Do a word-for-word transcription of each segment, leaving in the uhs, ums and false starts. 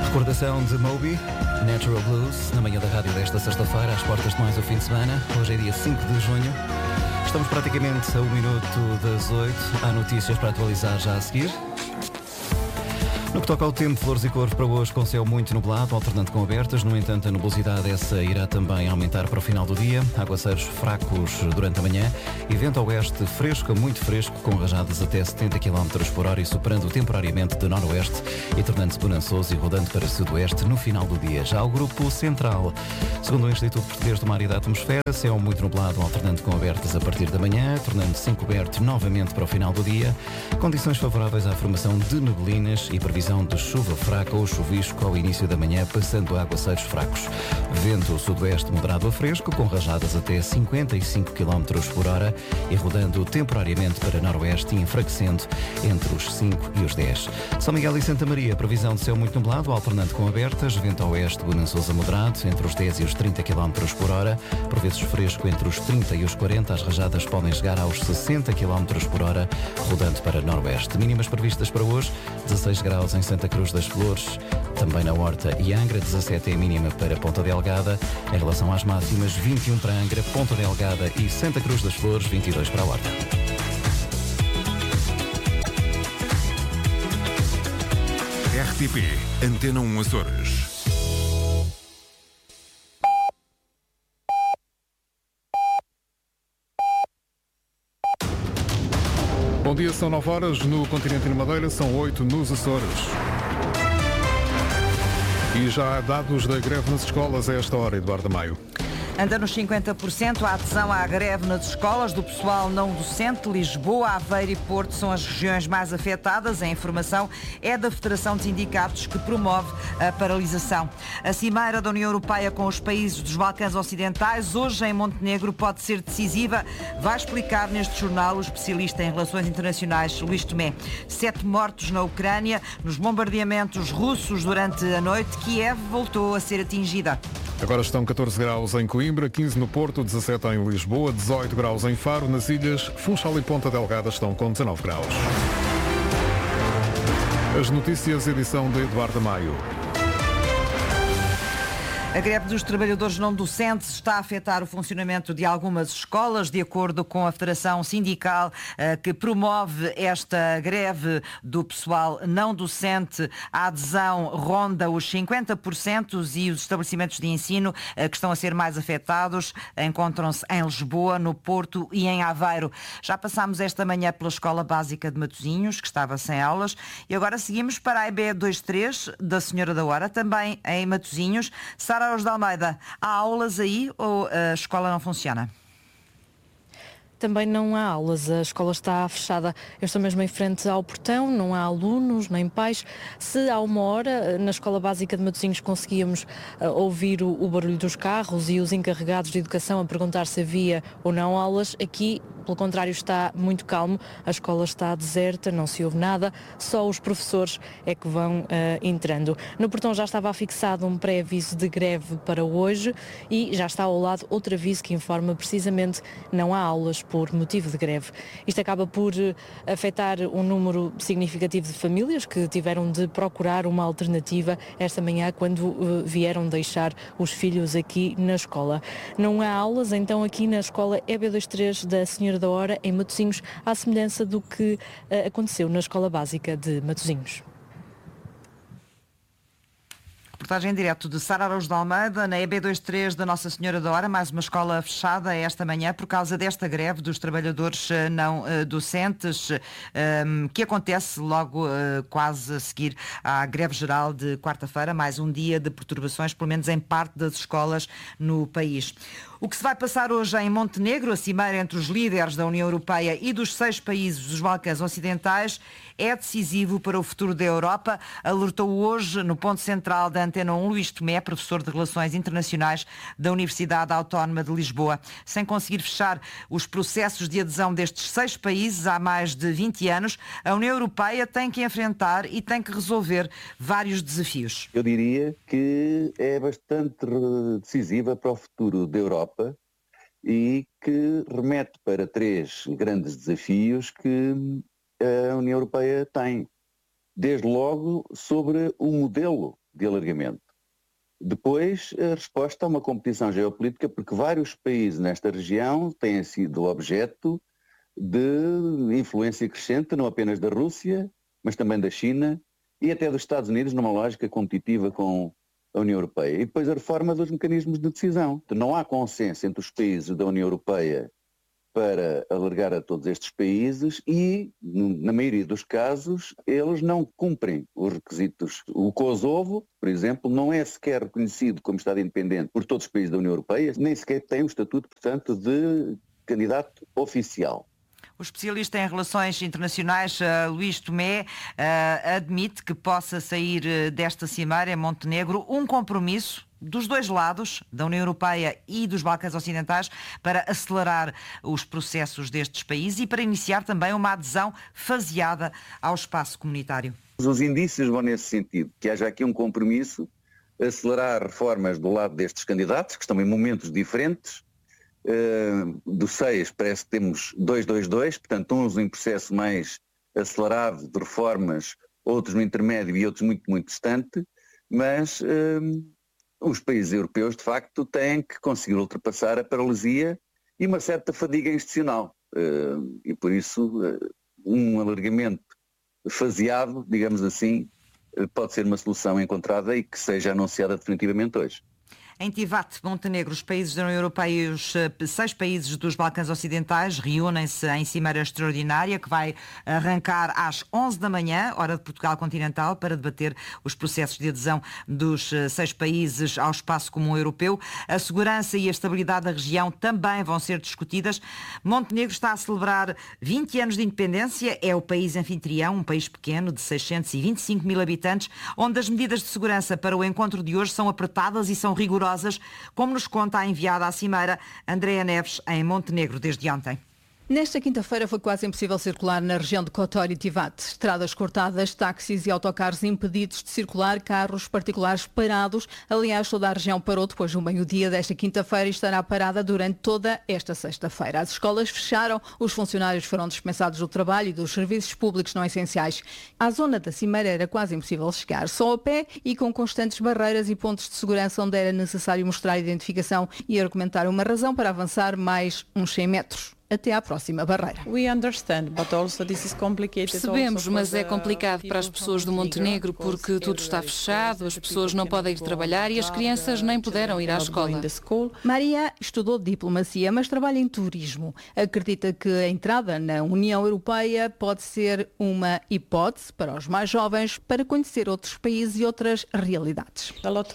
Recordação de Moby, Natural Blues, na manhã da rádio desta sexta-feira, às portas de mais o fim de semana. Hoje é dia cinco de junho. Estamos praticamente a um minuto das oito. Há notícias para atualizar já a seguir. No que toca ao tempo, Flores e Cores para hoje, com céu muito nublado, alternando com abertas. No entanto, a nubosidade essa irá também aumentar para o final do dia. Aguaceiros fracos durante a manhã e vento a oeste fresco, muito fresco, com rajadas até setenta quilómetros por hora e superando temporariamente de noroeste e tornando-se bonançoso e rodando para sudoeste no final do dia. Já o grupo central, segundo o Instituto Português do Mar e da Atmosfera, céu muito nublado, alternando com abertas a partir da manhã, tornando-se encoberto novamente para o final do dia. Condições favoráveis à formação de neblinas e previsão de chuva fraca ou chuvisco ao início da manhã, passando a aguaceiros fracos. Vento sudoeste moderado a fresco, com rajadas até cinquenta e cinco quilómetros por hora e rodando temporariamente para noroeste e enfraquecendo entre os cinco e os dez. São Miguel e Santa Maria, previsão de céu muito nublado, alternando com abertas, vento a oeste bonançoso a moderado, entre os dez e os trinta quilómetros por hora, por vezes fresco entre os trinta e os quarenta, as rajadas podem chegar aos sessenta quilómetros por hora, rodando para noroeste. Mínimas previstas para hoje, dezasseis graus em Santa Cruz das Flores, também na Horta e Angra, dezassete é a mínima para Ponta Delgada. Em relação às máximas, vinte e um para Angra, Ponta Delgada e Santa Cruz das Flores, vinte e dois para a Horta. R T P, Antena um Açores. Bom dia, são nove horas no continente e na Madeira, são oito nos Açores. E já há dados da greve nas escolas a esta hora, Eduardo Maio. Anda nos cinquenta por cento a adesão à greve nas escolas do pessoal não docente. Lisboa, Aveiro e Porto são as regiões mais afetadas. A informação é da Federação de Sindicatos, que promove a paralisação. A cimeira da União Europeia com os países dos Balcãs Ocidentais, hoje em Montenegro, pode ser decisiva. Vai explicar neste jornal o especialista em relações internacionais, Luís Tomé. Sete mortos na Ucrânia, nos bombardeamentos russos durante a noite. Kiev voltou a ser atingida. Agora estão catorze graus em Coimbra, quinze no Porto, dezassete em Lisboa, dezoito graus em Faro. Nas ilhas, Funchal e Ponta Delgada estão com dezanove graus. As notícias, edição de Eduardo Maio. A greve dos trabalhadores não docentes está a afetar o funcionamento de algumas escolas, de acordo com a Federação Sindical que promove esta greve do pessoal não docente. A adesão ronda os cinquenta por cento e os estabelecimentos de ensino que estão a ser mais afetados encontram-se em Lisboa, no Porto e em Aveiro. Já passámos esta manhã pela Escola Básica de Matosinhos, que estava sem aulas, e agora seguimos para a E B vinte e três da Senhora da Hora, também em Matosinhos. Sara Araújo de Almeida, há aulas aí ou a escola não funciona? Também não há aulas, a escola está fechada. Eu estou mesmo em frente ao portão, não há alunos nem pais. Se há uma hora, na Escola Básica de Matosinhos, conseguíamos uh, ouvir o, o barulho dos carros e os encarregados de educação a perguntar se havia ou não aulas, aqui, pelo contrário, está muito calmo. A escola está deserta, não se ouve nada, só os professores é que vão uh, entrando. No portão já estava afixado um pré-aviso de greve para hoje e já está ao lado outro aviso que informa precisamente não há aulas por motivo de greve. Isto acaba por afetar um número significativo de famílias que tiveram de procurar uma alternativa esta manhã quando uh, vieram deixar os filhos aqui na escola. Não há aulas, então, aqui na escola E B vinte e três da Senhora da Hora, em Matosinhos, à semelhança do que uh, aconteceu na Escola Básica de Matosinhos. Reportagem em direto de Sara Araújo de Almeida, na E B vinte e três da Nossa Senhora da Hora, mais uma escola fechada esta manhã por causa desta greve dos trabalhadores não uh, docentes, um, que acontece logo uh, quase a seguir à greve geral de quarta-feira, mais um dia de perturbações, pelo menos em parte das escolas no país. O que se vai passar hoje em Montenegro, a cimeira entre os líderes da União Europeia e dos seis países dos Balcãs Ocidentais, é decisivo para o futuro da Europa, alertou hoje no ponto central da Antena um Luís Tomé, professor de Relações Internacionais da Universidade Autónoma de Lisboa. Sem conseguir fechar os processos de adesão destes seis países há mais de vinte anos, a União Europeia tem que enfrentar e tem que resolver vários desafios. Eu diria que é bastante decisiva para o futuro da Europa e que remete para três grandes desafios que a União Europeia tem. Desde logo sobre o modelo de alargamento. Depois, a resposta a uma competição geopolítica, porque vários países nesta região têm sido objeto de influência crescente, não apenas da Rússia, mas também da China e até dos Estados Unidos, numa lógica competitiva com a União Europeia. E depois a reforma dos mecanismos de decisão. Não há consenso entre os países da União Europeia para alargar a todos estes países e, na maioria dos casos, eles não cumprem os requisitos. O Kosovo, por exemplo, não é sequer reconhecido como Estado independente por todos os países da União Europeia, nem sequer tem o estatuto, portanto, de candidato oficial. O especialista em relações internacionais, uh, Luís Tomé, uh, admite que possa sair uh, desta cimeira em Montenegro um compromisso dos dois lados, da União Europeia e dos Balcãs Ocidentais, para acelerar os processos destes países e para iniciar também uma adesão faseada ao espaço comunitário. Os indícios vão nesse sentido, que haja aqui um compromisso, acelerar reformas do lado destes candidatos, que estão em momentos diferentes. Uh, dos seis parece que temos dois, dois, dois, portanto uns em processo mais acelerado de reformas, outros no intermédio e outros muito, muito distante, mas uh, os países europeus de facto têm que conseguir ultrapassar a paralisia e uma certa fadiga institucional uh, e por isso uh, um alargamento faseado, digamos assim, uh, pode ser uma solução encontrada e que seja anunciada definitivamente hoje. Em Tivat, Montenegro, os países da União Europeia e os seis países dos Balcãs Ocidentais reúnem-se em cimeira extraordinária que vai arrancar às onze da manhã, hora de Portugal continental, para debater os processos de adesão dos seis países ao espaço comum europeu. A segurança e a estabilidade da região também vão ser discutidas. Montenegro está a celebrar vinte anos de independência, é o país anfitrião, um país pequeno de seiscentos e vinte e cinco mil habitantes, onde as medidas de segurança para o encontro de hoje são apertadas e são rigorosas, como nos conta a enviada à cimeira Andréa Neves, em Montenegro, desde ontem. Nesta quinta-feira foi quase impossível circular na região de Kotor e Tivat. Estradas cortadas, táxis e autocarros impedidos de circular, carros particulares parados. Aliás, toda a região parou depois do meio-dia desta quinta-feira e estará parada durante toda esta sexta-feira. As escolas fecharam, os funcionários foram dispensados do trabalho e dos serviços públicos não essenciais. À zona da cimeira era quase impossível chegar, só a pé e com constantes barreiras e pontos de segurança onde era necessário mostrar a identificação e argumentar uma razão para avançar mais uns cem metros. Até à próxima barreira. Percebemos, mas é complicado para as pessoas do Montenegro porque tudo está fechado, as pessoas não podem ir trabalhar e as crianças nem puderam ir à escola. Maria estudou diplomacia, mas trabalha em turismo. Acredita que a entrada na União Europeia pode ser uma hipótese para os mais jovens para conhecer outros países e outras realidades.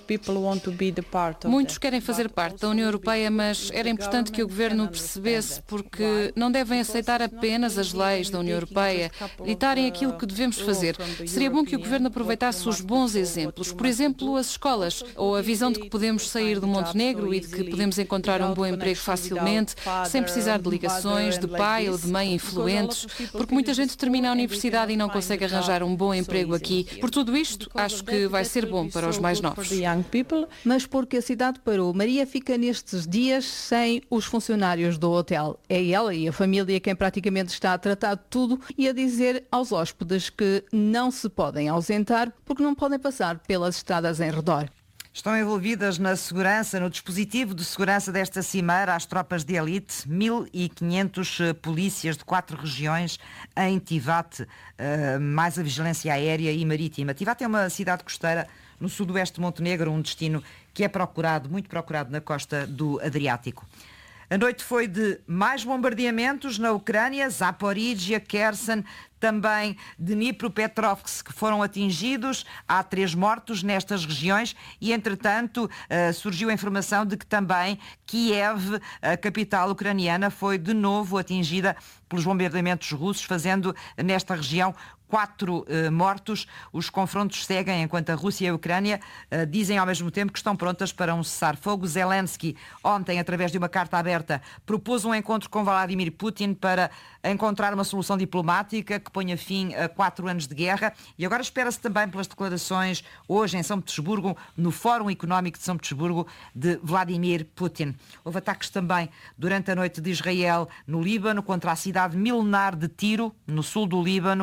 Muitos querem fazer parte da União Europeia, mas era importante que o governo percebesse porque que não devem aceitar apenas as leis da União Europeia, ditarem aquilo que devemos fazer. Seria bom que o governo aproveitasse os bons exemplos, por exemplo, as escolas, ou a visão de que podemos sair do Montenegro e de que podemos encontrar um bom emprego facilmente, sem precisar de ligações, de pai ou de mãe influentes, porque muita gente termina a universidade e não consegue arranjar um bom emprego aqui. Por tudo isto, acho que vai ser bom para os mais novos. Mas porque a cidade parou, Maria fica nestes dias sem os funcionários do hotel. É ela e a família quem praticamente está a tratar de tudo e a dizer aos hóspedes que não se podem ausentar porque não podem passar pelas estradas em redor. Estão envolvidas na segurança, no dispositivo de segurança desta cimeira, as tropas de elite, mil e quinhentos polícias de quatro regiões em Tivat, mais a vigilância aérea e marítima. Tivat é uma cidade costeira no sudoeste de Montenegro, um destino que é procurado, muito procurado na costa do Adriático. A noite foi de mais bombardeamentos na Ucrânia, Zaporíjia, Kherson, também Dnipropetrovsk, que foram atingidos. Há três mortos nestas regiões e, entretanto, surgiu a informação de que também Kiev, a capital ucraniana, foi de novo atingida pelos bombardeamentos russos, fazendo nesta região quatro uh, mortos. Os confrontos seguem enquanto a Rússia e a Ucrânia uh, dizem ao mesmo tempo que estão prontas para um cessar-fogo. Zelensky, ontem, através de uma carta aberta, propôs um encontro com Vladimir Putin para encontrar uma solução diplomática que ponha fim a quatro anos de guerra. E agora espera-se também pelas declarações hoje em São Petersburgo, no Fórum Económico de São Petersburgo, de Vladimir Putin. Houve ataques também durante a noite de Israel no Líbano contra a cidade milenar de Tiro, no sul do Líbano.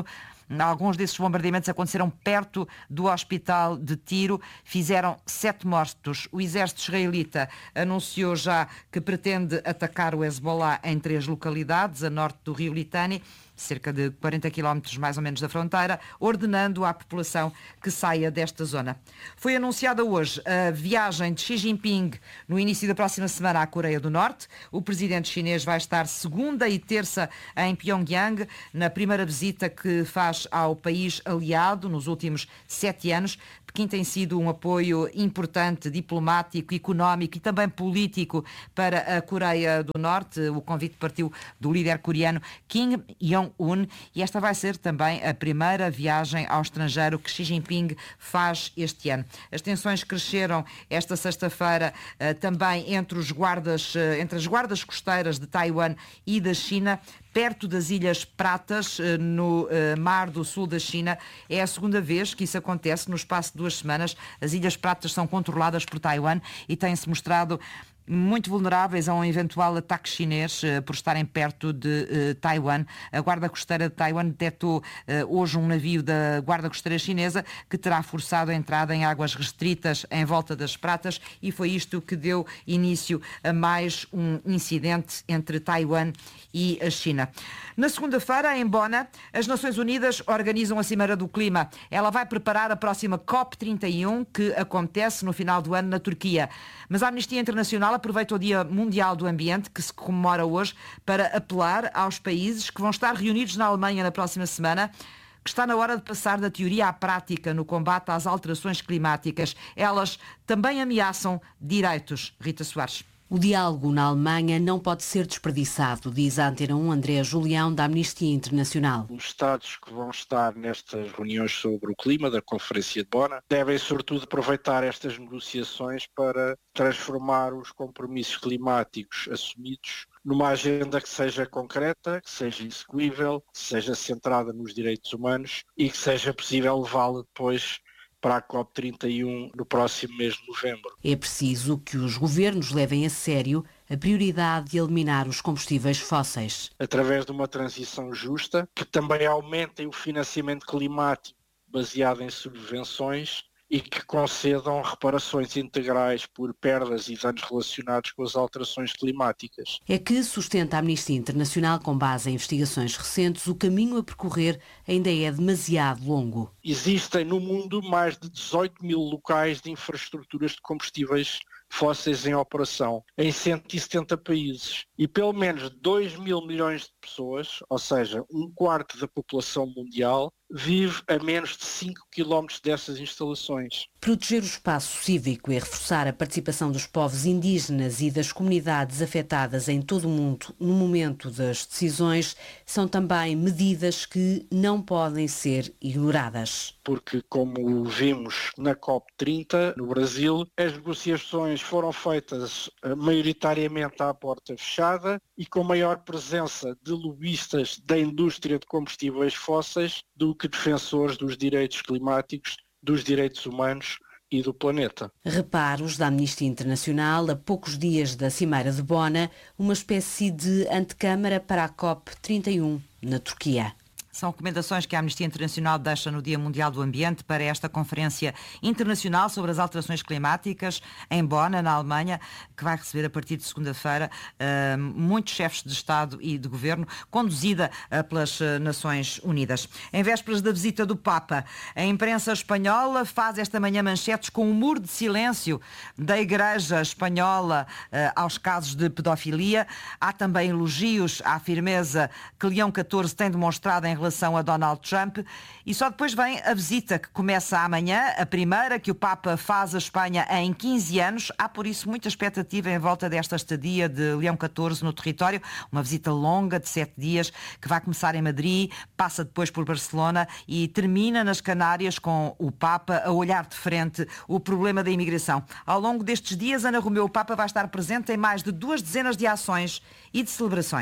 Alguns desses bombardeamentos aconteceram perto do hospital de Tiro, fizeram sete mortos. O exército israelita anunciou já que pretende atacar o Hezbollah em três localidades, a norte do rio Litani, cerca de quarenta quilómetros mais ou menos da fronteira, ordenando à população que saia desta zona. Foi anunciada hoje a viagem de Xi Jinping no início da próxima semana à Coreia do Norte. O presidente chinês vai estar segunda e terça em Pyongyang, na primeira visita que faz ao país aliado nos últimos sete anos. Pequim tem sido um apoio importante, diplomático, económico e também político para a Coreia do Norte. O convite partiu do líder coreano Kim Jong-un e esta vai ser também a primeira viagem ao estrangeiro que Xi Jinping faz este ano. As tensões cresceram esta sexta-feira também entre os guardas, entre as guardas costeiras de Taiwan e da China, perto das Ilhas Pratas, no mar do sul da China. É a segunda vez que isso acontece no espaço de duas semanas. As Ilhas Pratas são controladas por Taiwan e têm-se mostrado muito vulneráveis a um eventual ataque chinês uh, por estarem perto de uh, Taiwan. A Guarda Costeira de Taiwan detectou uh, hoje um navio da Guarda Costeira chinesa que terá forçado a entrada em águas restritas em volta das Pratas e foi isto que deu início a mais um incidente entre Taiwan e a China. Na segunda-feira, em Bona, as Nações Unidas organizam a Cimeira do Clima. Ela vai preparar a próxima COP trinta e um, que acontece no final do ano na Turquia. Mas a Amnistia Internacional aproveita o Dia Mundial do Ambiente, que se comemora hoje, para apelar aos países que vão estar reunidos na Alemanha na próxima semana, que está na hora de passar da teoria à prática no combate às alterações climáticas. Elas também ameaçam direitos. Rita Soares. O diálogo na Alemanha não pode ser desperdiçado, diz a Antena um André Julião, da Amnistia Internacional. Os Estados que vão estar nestas reuniões sobre o clima da Conferência de Bona devem, sobretudo, aproveitar estas negociações para transformar os compromissos climáticos assumidos numa agenda que seja concreta, que seja execuível, que seja centrada nos direitos humanos e que seja possível levá-la depois para a COP trinta e um no próximo mês de novembro. É preciso que os governos levem a sério a prioridade de eliminar os combustíveis fósseis. Através de uma transição justa, que também aumentem o financiamento climático baseado em subvenções e que concedam reparações integrais por perdas e danos relacionados com as alterações climáticas. É que, sustenta a Amnistia Internacional com base em investigações recentes, o caminho a percorrer ainda é demasiado longo. Existem no mundo mais de dezoito mil locais de infraestruturas de combustíveis fósseis em operação, em cento e setenta países. E pelo menos dois mil milhões de pessoas, ou seja, um quarto da população mundial, vive a menos de cinco quilómetros dessas instalações. Proteger o espaço cívico e reforçar a participação dos povos indígenas e das comunidades afetadas em todo o mundo no momento das decisões são também medidas que não podem ser ignoradas. Porque, como vimos na COP trinta, no Brasil, as negociações foram feitas maioritariamente à porta fechada e com maior presença de lobistas da indústria de combustíveis fósseis do que defensores dos direitos climáticos, dos direitos humanos e do planeta. Reparos da Amnistia Internacional a poucos dias da Cimeira de Bona, uma espécie de antecâmara para a COP trinta e um na Turquia. São recomendações que a Amnistia Internacional deixa no Dia Mundial do Ambiente para esta Conferência Internacional sobre as Alterações Climáticas em Bona, na Alemanha, que vai receber a partir de segunda-feira uh, muitos chefes de Estado e de Governo, conduzida uh, pelas uh, Nações Unidas. Em vésperas da visita do Papa, a imprensa espanhola faz esta manhã manchetes com um muro de silêncio da Igreja Espanhola uh, aos casos de pedofilia. Há também elogios à firmeza que Leão catorze tem demonstrado em relação relação a Donald Trump e só depois vem a visita que começa amanhã, a primeira que o Papa faz à Espanha em quinze anos. Há por isso muita expectativa em volta desta estadia de Leão catorze no território, uma visita longa de sete dias que vai começar em Madrid, passa depois por Barcelona e termina nas Canárias com o Papa a olhar de frente o problema da imigração. Ao longo destes dias, Ana Romeu, o Papa vai estar presente em mais de duas dezenas de ações e de celebrações.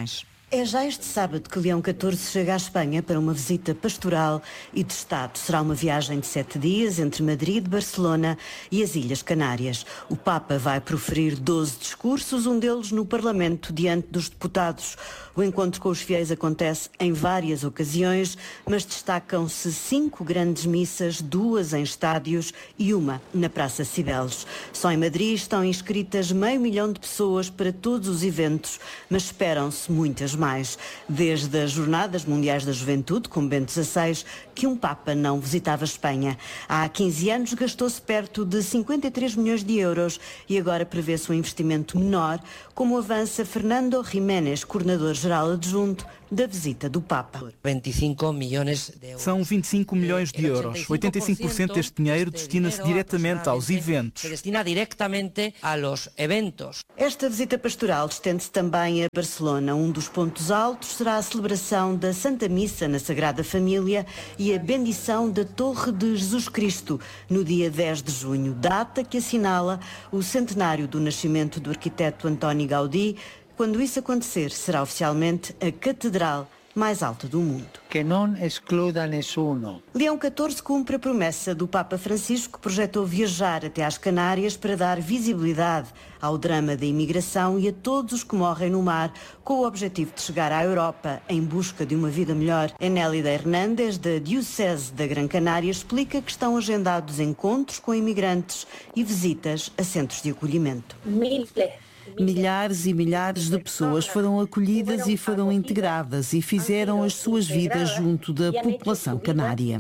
É já este sábado que Leão catorze chega à Espanha para uma visita pastoral e de Estado. Será uma viagem de sete dias entre Madrid, Barcelona e as Ilhas Canárias. O Papa vai proferir doze discursos, um deles no Parlamento, diante dos deputados. O encontro com os fiéis acontece em várias ocasiões, mas destacam-se cinco grandes missas, duas em estádios e uma na Praça Cibeles. Só em Madrid estão inscritas meio milhão de pessoas para todos os eventos, mas esperam-se muitas mais. Desde as Jornadas Mundiais da Juventude, com Bento dezasseis, que um Papa não visitava a Espanha. Há quinze anos gastou-se perto de cinquenta e três milhões de euros e agora prevê-se um investimento menor, como avança Fernando Jiménez, coordenador-geral adjunto da visita do Papa. vinte e cinco milhões de euros. São vinte e cinco milhões de euros. oitenta e cinco por cento deste dinheiro destina-se diretamente aos eventos. Se destina diretamente aos eventos. Esta visita pastoral estende-se também a Barcelona. Um dos pontos altos será a celebração da Santa Missa na Sagrada Família e a bendição da Torre de Jesus Cristo no dia dez de junho, data que assinala o centenário do nascimento do arquiteto Antoni Gaudí. Quando isso acontecer, será oficialmente a catedral mais alta do mundo. Que não excluda nessuno. Leão catorze cumpre a promessa do Papa Francisco, que projetou viajar até às Canárias para dar visibilidade ao drama da imigração e a todos os que morrem no mar, com o objetivo de chegar à Europa em busca de uma vida melhor. Enélida Hernández, da Diocese da Gran Canária, explica que estão agendados encontros com imigrantes e visitas a centros de acolhimento. Milhares e milhares de pessoas foram acolhidas e foram integradas e fizeram as suas vidas junto da população canária.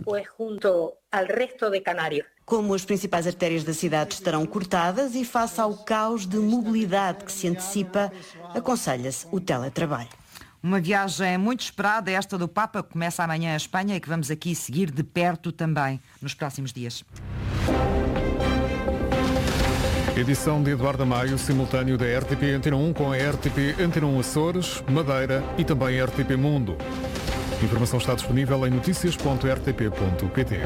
Como as principais artérias da cidade estarão cortadas e face ao caos de mobilidade que se antecipa, aconselha-se o teletrabalho. Uma viagem muito esperada, esta do Papa, que começa amanhã a Espanha e que vamos aqui seguir de perto também nos próximos dias. Edição de Eduardo Amaio, simultâneo da R T P Antena um com a R T P Antena um Açores, Madeira e também R T P Mundo. A informação está disponível em notícias ponto r t p ponto p t.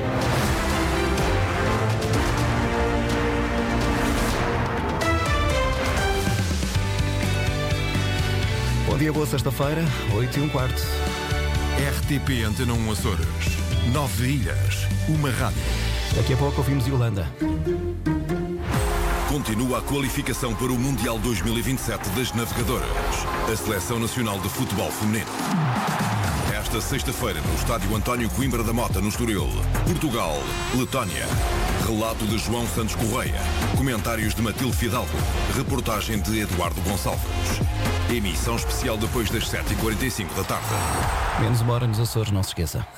Bom dia, boa sexta-feira, oito e um quarto. R T P Antena um Açores. Nove ilhas, uma rádio. Daqui a pouco ouvimos Yolanda. Continua a qualificação para o Mundial dois mil e vinte e sete das navegadoras. A Seleção Nacional de Futebol Feminino. Esta sexta-feira no Estádio António Coimbra da Mota, no Estoril. Portugal, Letónia. Relato de João Santos Correia. Comentários de Matilde Fidalgo. Reportagem de Eduardo Gonçalves. Emissão especial depois das sete e quarenta e cinco da tarde. Menos uma hora nos Açores, não se esqueça.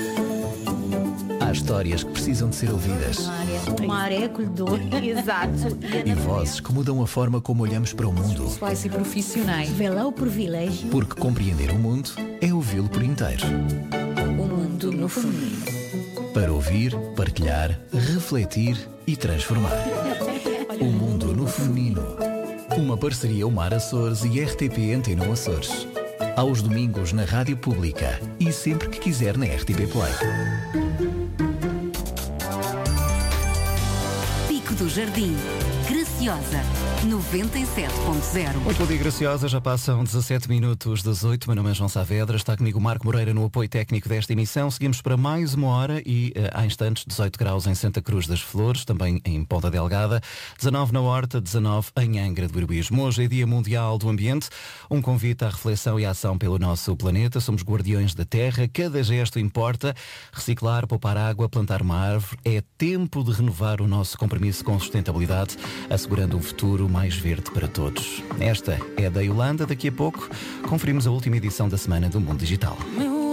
Há histórias que precisam de ser ouvidas. Uma área acolhedora. Exato. E vozes que mudam a forma como olhamos para o mundo. Pessoais e profissionais. Vê lá o privilégio. Porque compreender o mundo é ouvi-lo por inteiro. O mundo no feminino. Para ouvir, partilhar, refletir e transformar. O mundo no feminino. Uma parceria Umar Açores e R T P Antena um Açores. Aos domingos na Rádio Pública e sempre que quiser na R T P Play. Pico do Jardim. Graciosa. noventa e sete ponto zero. Muito bom dia, Graciosa. Já passam dezassete minutos das oito. Meu nome é João Saavedra. Está comigo o Marco Moreira no apoio técnico desta emissão. Seguimos para mais uma hora e uh, há instantes dezoito graus em Santa Cruz das Flores, também em Ponta Delgada, dezanove na Horta, dezanove em Angra do Heroísmo. Hoje é Dia Mundial do Ambiente, um convite à reflexão e à ação pelo nosso planeta. Somos guardiões da Terra, cada gesto importa. Reciclar, poupar água, plantar uma árvore. É tempo de renovar o nosso compromisso com sustentabilidade, assegurando um futuro mais verde para todos. Esta é da Yolanda. Daqui a pouco conferimos a última edição da Semana do Mundo Digital.